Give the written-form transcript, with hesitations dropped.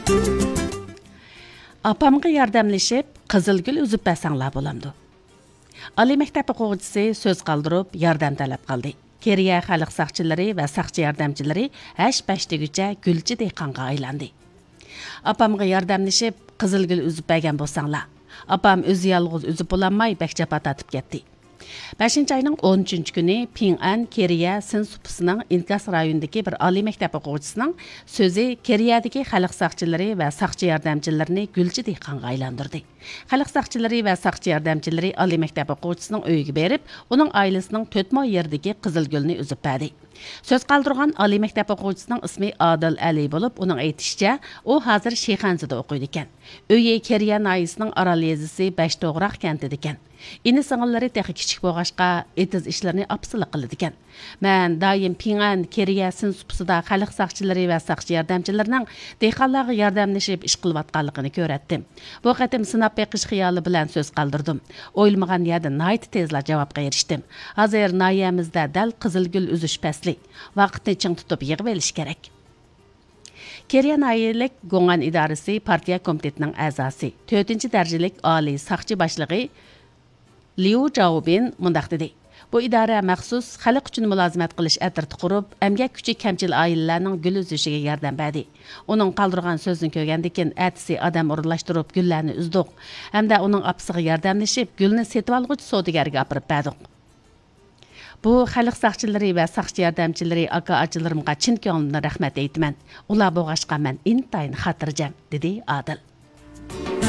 Apamga yordamlashib, qizilgul uzib bersanglar bo'lamdi. Oliy maktab o'quvchisi so'z qoldirib, yordam talab qildi. Keriya xalq saqchilari va saqchi yordamchilari hash pashtigacha gulchi dehqonga aylandi. Apamga yordamlashib, qizilgul uzib bergan bo'lsanglar, apam o'zi yolg'iz uzib bo'lolmay bakchapa tatib ketdi. 5-ayning 13 kuni Ping'an Keriya Sin supisining Inkas rayonidagi bir oliy maktab o'quvchisining so'zi Keriyadagi xalq saqchilari va saqchi yordamchilarini gulchi dehqonga aylantirdi. Xalq saqchilari va saqchi yordamchilari oliy maktab o'quvchisining uyiga berib, uning oilasining 4 moy yerdagi qizilgulni uzib berdi. Söz qoldirgan oliy maktab o'quvchisining ismi Adil Ali bo'lib, uning aytishicha, u hozir Sheyxanzada o'qiydi ekan. Uyi Keriya noyisining Aral yezisi 5 to'g'roq kentida ekan. İni singillari texi kichik bo'lg'ashqa etiz ishlarni apsiliq qiladi ekan. Men doim Ping'an Keriya Sin supisida xalq saqchilari va saqchi yordamchilarining dehqonlarga yordamlashib ish qilayotganligini ko'ratdim. Bu qatim sinab beqish xiyoli bilan so'z qoldirdim. O'ylamagan yerda nayt tezla javobga erishdim. Hozir noyamizda dal qizilgul uzish fasli. Vaqtni ching tutib yig'ib olish kerak. Keriya noyalik Go'ngan idorasi partiya komitetining a'zosi, 4-darajalik oliy saqchi boshlig'i Liu Zhaobin mundaq dedi. Bu idora maxsus xalq uchun mulozimat qilish atirti qurib, emgak kuchi kamchil oilalarning gul uzishiga yordam berdi. Uning qoldirgan so'zini ko'rgandan atisi odam o'rinlashtirib gullarni uzdik. Hamda uning opasiga yordamlashib, gulni setib olg'uchi savdogarga olib berdik. Bu xalq saqchilari va saqchi yordamchilari aka-achilarimga chin ko'nglimdan rahmat aytaman. Ular bo'g'ashqa men intayin xotirjam, dedi Adil.